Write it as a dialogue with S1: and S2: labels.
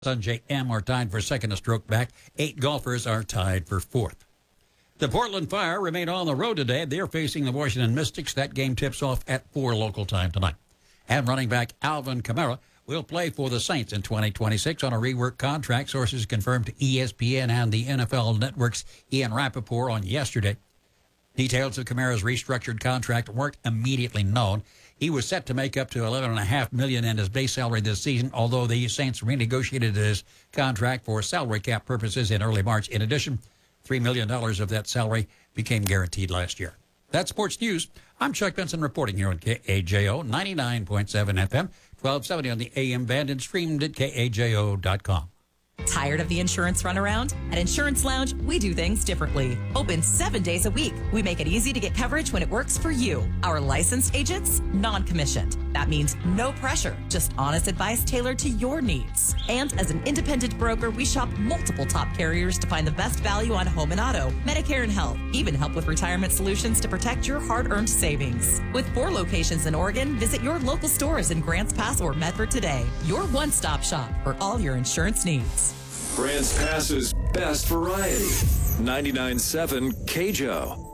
S1: Sanjay M. are tied for second, a stroke back. 8 golfers are tied for fourth. The Portland Fire remain on the road today. They're facing the Washington Mystics. That game tips off at 4 local time tonight. And running back Alvin Kamara will play for the Saints in 2026 on a reworked contract. Sources confirmed to ESPN and the NFL Network's Ian Rappaport on yesterday. Details of Kamara's restructured contract weren't immediately known. He was set to make up to $11.5 million in his base salary this season, although the Saints renegotiated his contract for salary cap purposes in early March. In addition, $3 million of that salary became guaranteed last year. That's sports news. I'm Chuck Benson reporting here on KAJO 99.7 FM, 1270 on the AM band and streamed at KAJO.com.
S2: Tired of the insurance runaround? At Insurance Lounge, we do things differently. Open 7 days a week. We make it easy to get coverage when it works for you. Our licensed agents, non-commissioned. That means no pressure, just honest advice tailored to your needs. And as an independent broker, we shop multiple top carriers to find the best value on home and auto, Medicare and health, even help with retirement solutions to protect your hard-earned savings. With 4 locations in Oregon, visit your local stores in Grants Pass or Medford today. Your one-stop shop for all your insurance needs.
S3: Grants Pass's best variety. 99.7 KJO.